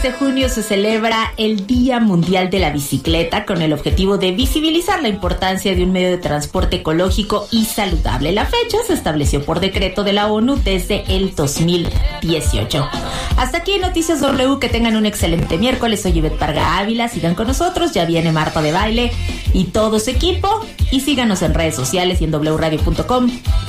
de junio se celebra el Día Mundial de la Bicicleta con el objetivo de visibilizar la importancia de un medio de transporte ecológico y saludable. La fecha se estableció por decreto de la ONU desde el 2018. Hasta aquí Noticias W, que tengan un excelente miércoles. Soy Ivette Parga Ávila, sigan con nosotros, ya viene Marta de Baile y todo su equipo, y síganos en redes sociales y en wradio.com.